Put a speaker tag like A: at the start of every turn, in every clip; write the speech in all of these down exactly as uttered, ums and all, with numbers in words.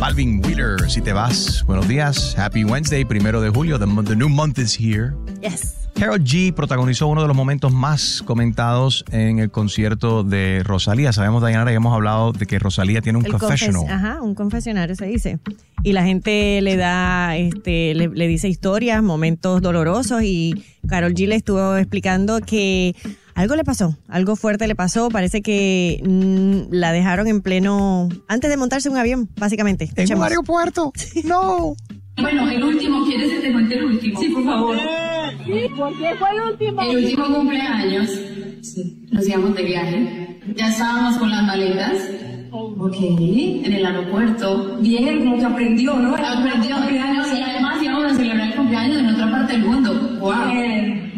A: Balvin Wheeler, si te vas. Buenos días. Happy Wednesday, primero de julio. The, the new month is here.
B: Yes.
A: Karol G protagonizó uno de los momentos más comentados en el concierto de Rosalía. Sabemos, Dayanara, que hemos hablado de que Rosalía tiene un
B: El
A: confessional.
B: confes- Ajá, un confesionario se dice. Y la gente le da, este, le, le dice historias, momentos dolorosos, y Karol G le estuvo explicando que algo le pasó, algo fuerte le pasó. Parece que mmm, la dejaron en pleno, antes de montarse en un avión, básicamente.
A: ¿En
B: Escuchemos.
A: un aeropuerto? No.
C: Bueno, el último, ¿quieres que te cuente el último? Sí, por favor.
D: ¿Sí? ¿Por qué fue el último?
C: El último cumpleaños, sí, nos íbamos de viaje. Ya estábamos con las maletas. Ok, en el aeropuerto.
D: Bien, como que aprendió, ¿no?
C: Aprendió cumpleaños y además íbamos a celebrar el cumpleaños en otra parte del mundo. ¡Wow!
D: Bien,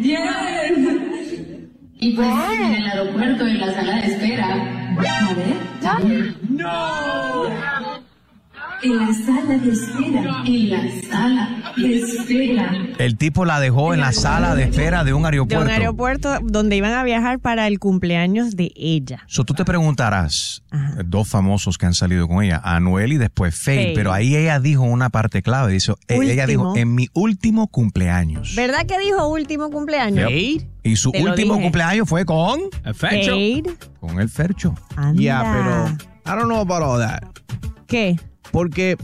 D: bien.
C: Y pues en el aeropuerto, en la sala de espera. A ver.
D: ¡No! En la sala de espera.
C: En la sala de espera.
A: El tipo la dejó en la sala de espera de un
B: De
A: aeropuerto.
B: un aeropuerto donde iban a viajar para el cumpleaños de ella.
A: So, tú te preguntarás,
B: Ajá.
A: dos famosos que han salido con ella, Anuel y después Faye,
B: Faye.
A: pero ahí ella dijo una parte clave. Dice, ella dijo,
B: Último.
A: en mi último cumpleaños.
B: ¿Verdad que dijo último cumpleaños?
E: Fade.
A: Y su
B: Te lo
A: último
B: dije.
A: cumpleaños fue con,
E: Fercho.
B: Fade.
A: con el Fercho.
B: Anda.
F: Yeah, pero I don't know about all that.
B: ¿Qué?
F: Porque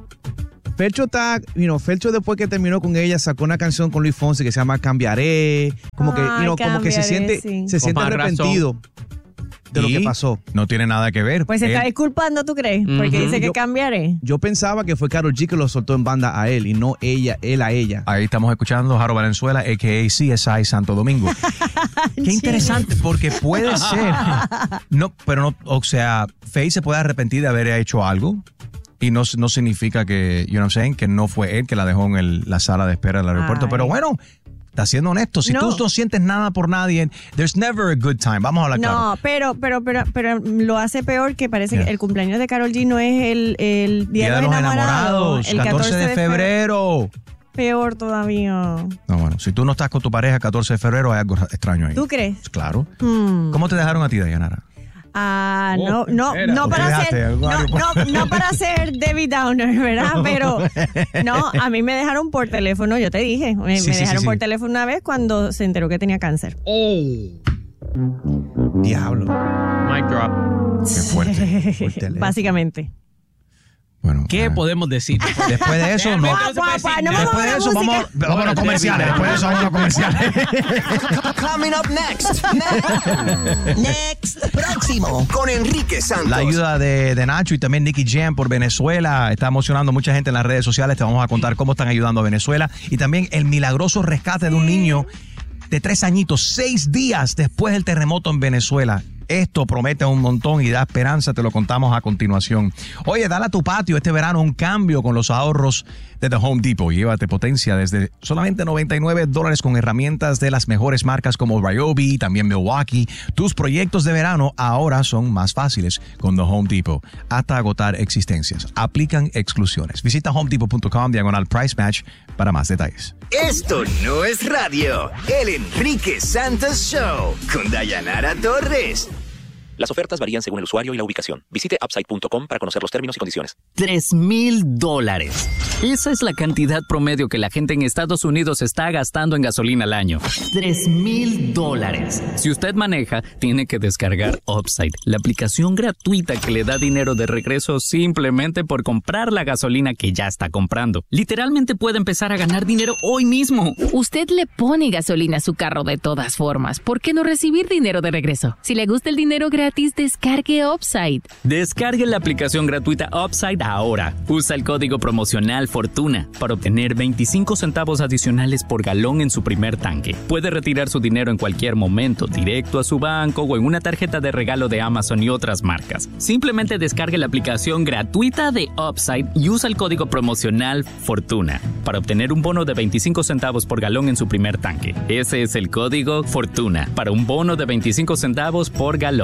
F: Fercho está, you know, Fercho después que terminó con ella sacó una canción con Luis Fonsi que se llama Cambiaré, como que, you
B: Ay,
F: know, como que se
B: Cambiaré,
F: siente,
B: sí.
F: se siente
E: más
F: arrepentido de lo
A: Y
F: que pasó.
A: No tiene nada que ver.
B: Pues se
A: Él-
B: está disculpando, ¿tú crees? Porque
E: Ujú.
B: dice que
F: Yo-
B: cambiaré.
F: Yo pensaba que fue Karol G que lo soltó en banda a él y no ella, él a ella.
A: Ahí estamos escuchando Jaro Valenzuela, a k a. C S I Santo Domingo. Qué interesante, porque puede ser. No, pero no, o sea, Faye se puede arrepentir de haber hecho algo. Y no, no significa que, you know what I'm saying, que no fue él que la dejó en el- la sala de espera del aeropuerto.
B: Ay.
A: Pero bueno, está siendo honesto. Si
B: No.
A: tú no sientes nada por nadie, there's never a good time. Vamos a hablar claro.
B: No, pero, pero, pero, pero lo hace peor, que parece
A: Yeah.
B: que el cumpleaños de Karol G no es el, el Día,
A: Día
B: de los Enamorados, el
A: catorce de febrero.
B: Peor todavía.
A: No, bueno, si tú no estás con tu pareja catorce de febrero, hay algo extraño ahí.
B: ¿Tú crees?
A: Claro.
B: Hmm.
A: ¿Cómo te dejaron a ti, Dayanara?
B: Ah,
E: Oh,
B: no, no,
E: espera.
B: no para
A: Quédate,
B: ser, no,
A: algo-
B: no, no para ser Debbie Downer, ¿verdad? Pero no, a mí me dejaron por teléfono, yo te dije, me,
A: Sí,
B: me
A: sí,
B: dejaron
A: sí,
B: por
A: sí.
B: teléfono una vez cuando se enteró que tenía cáncer.
F: Diablo.
E: Mic drop.
A: Qué fuerte.
F: Por teléfono.
B: Básicamente.
A: Bueno,
E: ¿Qué
A: ah,
E: podemos decir?
A: después de eso, no.
B: Guau, guau, guau, no me
A: Después de eso, vamos, vamos a los comerciales. Después de eso, vamos a los comerciales.
G: Coming up next. Next. Próximo. Con Enrique Santos.
A: La ayuda de, de Nacho y también Nicky Jam por Venezuela está emocionando a mucha gente en las redes sociales. Te vamos a contar cómo están ayudando a Venezuela. Y también el milagroso rescate de un niño de tres añitos, seis días después del terremoto en Venezuela. Esto promete un montón y da esperanza, te lo contamos a continuación. Oye, dale a tu patio este verano un cambio con los ahorros de The Home Depot. Llévate potencia desde solamente noventa y nueve dólares con herramientas de las mejores marcas como Ryobi, también Milwaukee. Tus proyectos de verano ahora son más fáciles con The Home Depot. Hasta agotar existencias. Aplican exclusiones. Visita homedepot punto com diagonal price match para más detalles.
G: Esto no es radio. El Enrique Santos Show con Dayanara Torres.
H: Las ofertas varían según el usuario y la ubicación. Visite upside punto com para conocer los términos y condiciones.
I: Tres mil dólares. Esa es la cantidad promedio que la gente en Estados Unidos está gastando en gasolina al año. Tres mil dólares. Si usted maneja, tiene que descargar Upside, la aplicación gratuita que le da dinero de regreso simplemente por comprar la gasolina que ya está comprando. Literalmente puede empezar a ganar dinero hoy mismo.
J: Usted le pone gasolina a su carro de todas formas. ¿Por qué no recibir dinero de regreso? Si le gusta el dinero gratis, descargue Upside.
I: Descargue la aplicación gratuita Upside ahora. Usa el código promocional Fortuna para obtener veinticinco centavos adicionales por galón en su primer tanque. Puede retirar su dinero en cualquier momento, directo a su banco o en una tarjeta de regalo de Amazon y otras marcas. Simplemente descargue la aplicación gratuita de Upside y usa el código promocional Fortuna para obtener un bono de veinticinco centavos por galón en su primer tanque. Ese es el código Fortuna para un bono de veinticinco centavos por galón.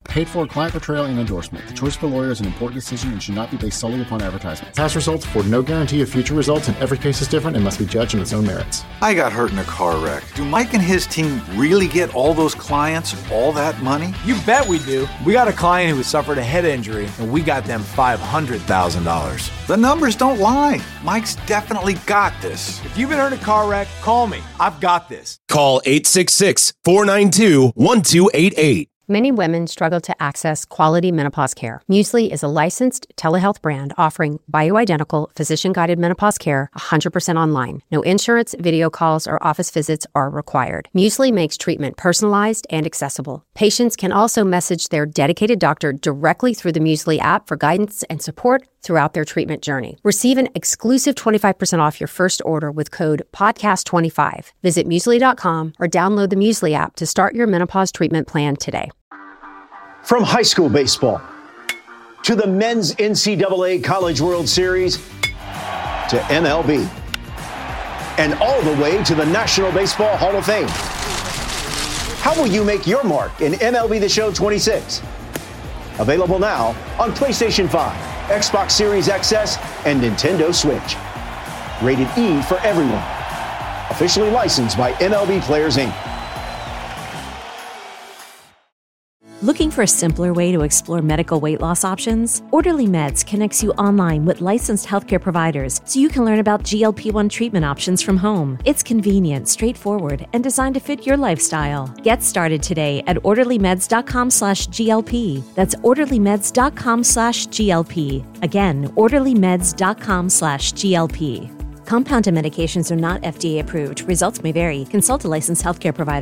K: Paid for client portrayal and endorsement. The choice of a lawyer is an important decision and should not be based solely upon advertisement. Past results afford no guarantee of future results, and every case is different and must be judged on its own merits.
L: I got hurt in a car wreck. Do Mike and his team really get all those clients all that money?
M: You bet we do. We got a client who has suffered a head injury, and we got them five hundred thousand dollars.
L: The numbers don't lie. Mike's definitely got this.
M: If you've been hurt in a car wreck, call me. I've got this.
N: Call eight six six, four nine two, one two eight eight.
O: Many women struggle to access quality menopause care. Muesli is a licensed telehealth brand offering bioidentical, physician-guided menopause care one hundred percent online. No insurance, video calls, or office visits are required. Muesli makes treatment personalized and accessible. Patients can also message their dedicated doctor directly through the Muesli app for guidance and support throughout their treatment journey. Receive an exclusive twenty-five percent off your first order with code podcast twenty-five. Visit muesli dot com or download the Muesli app to start your menopause treatment plan today.
P: From high school baseball to the men's N C double A College World Series to M L B and all the way to the National Baseball Hall of Fame. How will you make your mark in M L B The Show twenty-six? Available now on PlayStation five, Xbox Series X S, and Nintendo Switch. Rated E for everyone. Officially licensed by M L B Players, Incorporated.
Q: Looking for a simpler way to explore medical weight loss options? Orderly Meds connects you online with licensed healthcare providers so you can learn about G L P one treatment options from home. It's convenient, straightforward, and designed to fit your lifestyle. Get started today at orderlymeds.com slash GLP. That's orderlymeds.com slash GLP. Again, orderlymeds.com slash GLP. Compounded medications are not F D A approved. Results may vary. Consult a licensed healthcare provider.